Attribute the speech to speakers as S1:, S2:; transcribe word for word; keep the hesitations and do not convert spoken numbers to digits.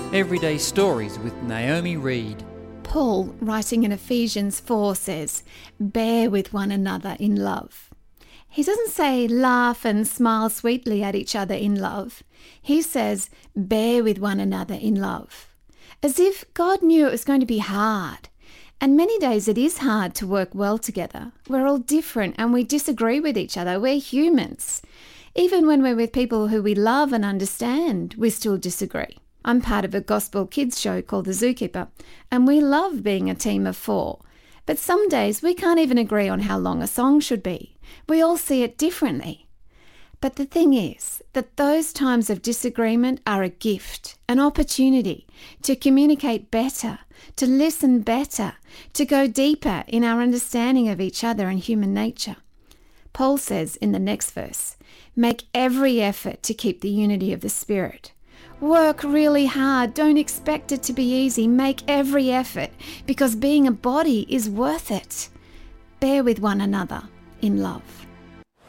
S1: Everyday Stories with Naomi Reed.
S2: Paul, writing in Ephesians four, says, "Bear with one another in love." He doesn't say laugh and smile sweetly at each other in love. He says, bear with one another in love. As if God knew it was going to be hard. And many days it is hard to work well together. We're all different and we disagree with each other. We're humans. Even when we're with people who we love and understand, we still disagree. I'm part of a gospel kids show called The Zookeeper, and we love being a team of four. But some days we can't even agree on how long a song should be. We all see it differently. But the thing is that those times of disagreement are a gift, an opportunity to communicate better, to listen better, to go deeper in our understanding of each other and human nature. Paul says in the next verse, make every effort to keep the unity of the Spirit. Work really hard. Don't expect it to be easy. Make every effort, because being a body is worth it. Bear with one another in love.